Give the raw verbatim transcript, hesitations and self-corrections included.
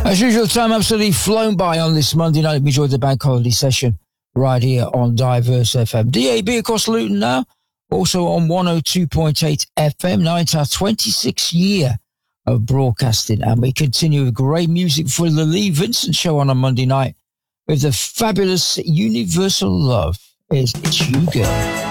As usual, time absolutely flown by on this Monday night. We enjoyed the bank holiday session right here on Diverse F M. D A B across Luton now, also on one oh two point eight F M. Now it's our twenty-sixth year of broadcasting, and we continue with great music for the Lee Vincent Show on a Monday night with the fabulous Universal Love. It's, it's You Girl.